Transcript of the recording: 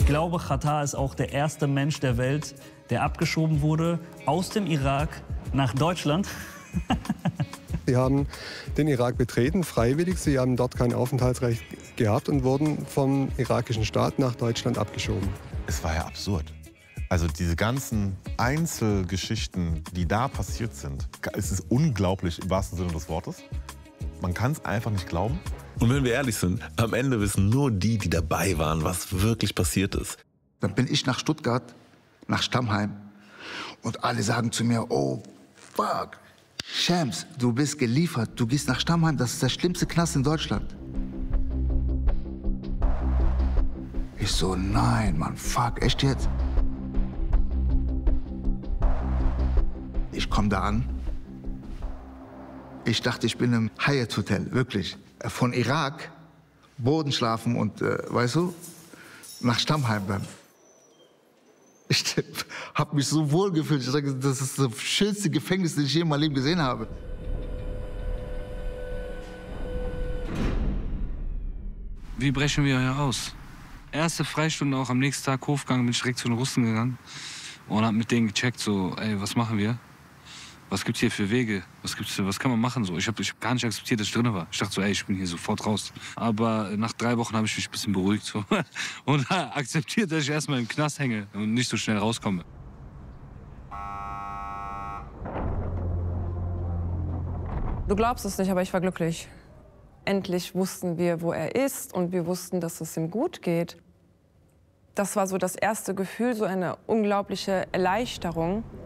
Ich glaube, Xatar ist auch der erste Mensch der Welt, der abgeschoben wurde aus dem Irak nach Deutschland. Sie haben den Irak betreten, freiwillig. Sie haben dort kein Aufenthaltsrecht gehabt und wurden vom irakischen Staat nach Deutschland abgeschoben. Es war ja absurd. Also diese ganzen Einzelgeschichten, die da passiert sind, es ist unglaublich im wahrsten Sinne des Wortes. Man kann es einfach nicht glauben. Und wenn wir ehrlich sind, am Ende wissen nur die, die dabei waren, was wirklich passiert ist. Dann bin ich nach Stuttgart, nach Stammheim. Und alle sagen zu mir, oh, fuck, Shams, du bist geliefert. Du gehst nach Stammheim, das ist der schlimmste Knast in Deutschland. Ich so, nein, Mann, fuck, echt jetzt? Ich komme da an. Ich dachte, ich bin im Hyatt Hotel, wirklich. Von Irak, Boden schlafen und, weißt du, nach Stammheim dann. Ich habe mich so wohl gefühlt. Ich sage, das ist das schönste Gefängnis, das ich je in meinem Leben gesehen habe. Wie brechen wir hier aus? Erste Freistunde auch am nächsten Tag Hofgang, bin ich direkt zu den Russen gegangen und hab mit denen gecheckt, so, ey, was machen wir? Was gibt's hier für Wege? Was kann man machen? So, ich hab gar nicht akzeptiert, dass ich drin war. Ich dachte so, ey, ich bin hier sofort raus. Aber nach 3 Wochen habe ich mich ein bisschen beruhigt so. Und akzeptiert, dass ich erstmal im Knast hänge und nicht so schnell rauskomme. Du glaubst es nicht, aber ich war glücklich. Endlich wussten wir, wo er ist, und wir wussten, dass es ihm gut geht. Das war so das erste Gefühl, so eine unglaubliche Erleichterung.